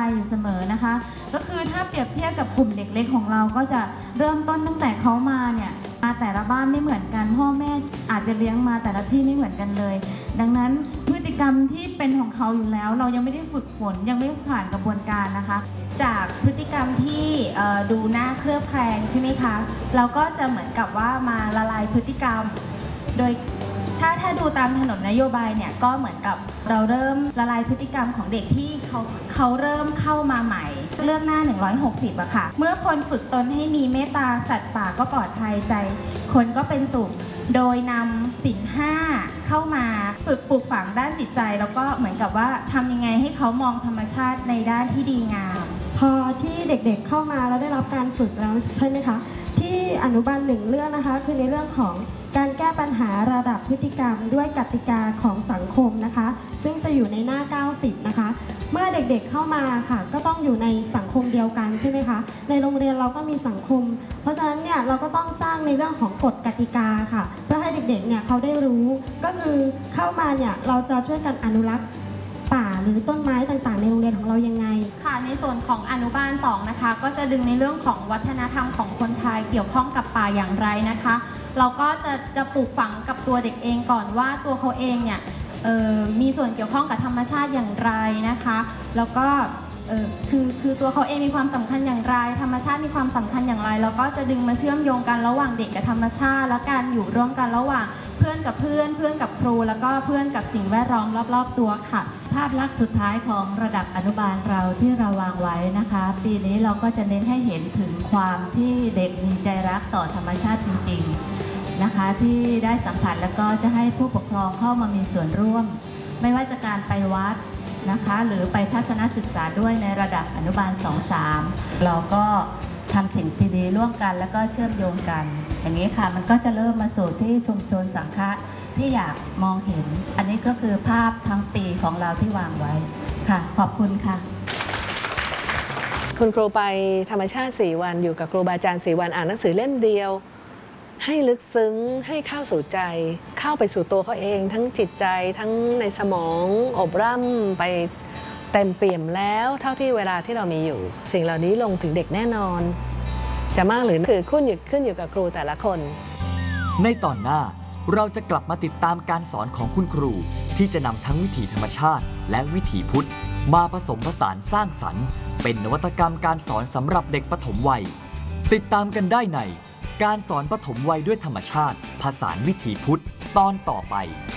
ายอยู่เสมอนะคะก็คือถ้าเปรียบเทียบกับกลุ่มเด็กเล็กของเราก็จะเริ่มต้นตั้งแต่เขามาเนี่ยมาแต่ละบ้านไม่เหมือนกันพ่อแม่อาจจะเลี้ยงมาแต่ละที่ไม่เหมือนกันเลยดังนั้นพฤติกรรมที่เป็นของเขาอยู่แล้วเรายังไม่ได้ฝึกฝนยังไม่ผ่านกระบวนการนะคะจากพฤติกรรมที่ดูน่าเคลือบแคลงใช่ไหมคะเราก็จะเหมือนกับว่ามาละลายพฤติกรรมโดยถ้าดูตามถนนนโยบายเนี่ยก็เหมือนกับเราเริ่มละลายพฤติกรรมของเด็กที่เขาเริ่มเข้ามาใหม่เรื่องหน้า160อะค่ะเมื่อคนฝึกตนให้มีเมตตาสัตว์ป่าก็ปลอดภัยใจคนก็เป็นสุขโดยนำศีล 5เข้ามาฝึกปลูกฝังด้านจิตใจแล้วก็เหมือนกับว่าทำยังไงให้เขามองธรรมชาติในด้านที่ดีงามพอที่เด็กๆเข้ามาแล้วได้รับการฝึกแล้วใช่ไหมคะที่อนุบาล1เรื่องนะคะคือในเรื่องของการแก้ปัญหาระดับพฤติกรรมด้วยกติกาของสังคมนะคะซึ่งจะอยู่ในหน้า90นะคะเมื่อเด็กๆเข้ามาค่ะก็ต้องอยู่ในสังคมเดียวกันใช่ไหมคะในโรงเรียนเราก็มีสังคมเพราะฉะนั้นเนี่ยเราก็ต้องสร้างในเรื่องของกฎกติกาค่ะเพื่อให้เด็กๆเนี่ยเขาได้รู้ก็คือเข้ามาเนี่ยเราจะช่วยกันอนุรักษ์ป่าหรือต้นไม้ต่างๆในโรงเรียนของเรายังไงค่ะในส่วนของอนุบาล2นะคะก็จะดึงในเรื่องของวัฒนธรรมของคนไทยเกี่ยวข้องกับป่าอย่างไรนะคะเราก็จะปลูกฝังกับตัวเด็กเองก่อนว่าตัวเขาเองเนี่ยมีส่วนเกี่ยวข้องกับธรรมชาติอย่างไรนะคะแล้วก็คือตัวเขาเองมีความสำคัญอย่างไรธรรมชาติมีความสำคัญอย่างไรแล้วก็จะดึงมาเชื่อมโยงกันระหว่างเด็กกับธรรมชาติและการอยู่ร่วมกันระหว่างเพื่อนกับเพื่อนเพื่อนกับครูแล้วก็เพื่อนกับสิ่งแวดล้อมรอบๆตัวค่ะภาพลักษณ์สุดท้ายของระดับอนุบาลเราที่เราวางไว้นะคะปีนี้เราก็จะเน้นให้เห็นถึงความที่เด็กมีใจรักต่อธรรมชาติจริงๆนะคะที่ได้สัมผัสแล้วก็จะให้ผู้ปกครองเข้ามามีส่วนร่วมไม่ว่าจะการไปวัดนะคะหรือไปทัศนศึกษาด้วยในระดับอนุบาล 2-3 เราก็ทำสิ่งดีๆร่วมกันแล้วก็เชื่อมโยงกันอย่างนี้ค่ะมันก็จะเริ่มมาสู่ที่ชุมชนสังฆะที่อยากมองเห็นอันนี้ก็คือภาพทั้งปีของเราที่วางไว้ค่ะขอบคุณค่ะคุณครูไปธรรมชาติ4วันอยู่กับครูบาอาจารย์4วันอ่านหนังสือเล่มเดียวให้ลึกซึ้งให้เข้าสู่ใจเข้าไปสู่ตัวเขาเองทั้งจิตใจทั้งในสมองอบร่ำไปเต็มเปี่ยมแล้วเท่าที่เวลาที่เรามีอยู่สิ่งเหล่านี้ลงถึงเด็กแน่นอนจะมากหรือคือขึ้นอยู่กับครูแต่ละคนในตอนหน้าเราจะกลับมาติดตามการสอนของคุณครูที่จะนำทั้งวิถีธรรมชาติและวิถีพุทธมาผสมผสานสร้างสรรค์เป็นนวัตกรรมการสอนสำหรับเด็กปฐมวัยติดตามกันได้ในการสอนปฐมวัยด้วยธรรมชาติผสานวิถีพุทธตอนต่อไป